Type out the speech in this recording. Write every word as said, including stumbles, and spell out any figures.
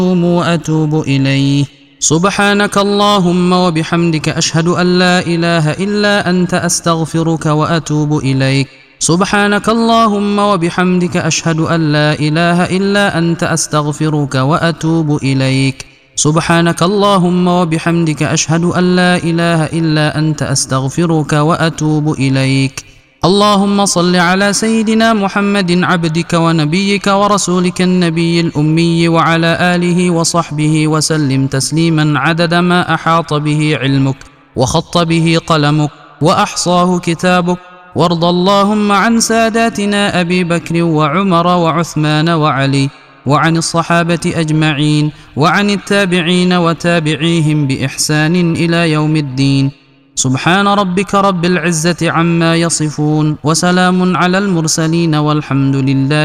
وأتوب إليه. سبحانك اللهم وبحمدك أشهد أن لا إله إلا أنت أستغفرك وأتوب إليك. سبحانك اللهم وبحمدك أشهد أن لا إله إلا أنت أستغفرك وأتوب إليك. سبحانك اللهم وبحمدك أشهد أن لا إله إلا أنت أستغفرك وأتوب إليك. اللهم صل على سيدنا محمد عبدك ونبيك ورسولك النبي الأمي وعلى آله وصحبه وسلم تسليما عدد ما أحاط به علمك وخط به قلمك وأحصاه كتابك. وارض اللهم عن ساداتنا أبي بكر وعمر وعثمان وعلي وعن الصحابة أجمعين وعن التابعين وتابعيهم بإحسان إلى يوم الدين. سبحان ربك رب العزة عما يصفون وسلام على المرسلين والحمد لله